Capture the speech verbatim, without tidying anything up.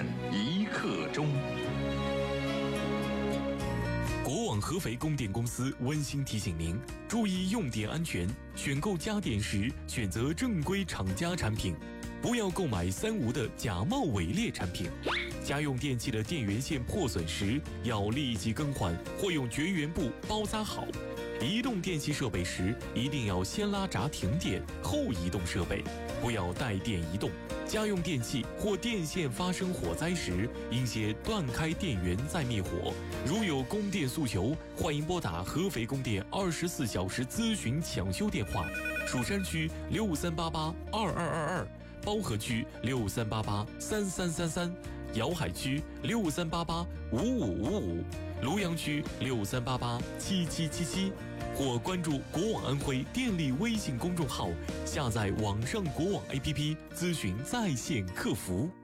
点一刻钟。 国网合肥供电公司温馨提醒您：注意用电安全，选购家电时选择正规厂家产品，不要购买三无的假冒伪劣产品。家用电器的电源线破损时，要立即更换或用绝缘布包扎好。移动电器设备时，一定要先拉闸停电，后移动设备，不要带电移动。家用电器或电线发生火灾时，应先断开电源再灭火。如有供电诉求，欢迎拨打合肥供电二十四小时咨询抢修电话：蜀山区六三八八二二二二，包河区六三八八三三三三，瑶海区六三八八五五五五，庐阳区六三八八七七七七。或关注国网安徽电力微信公众号，下载网上国网 A P P 咨询在线客服。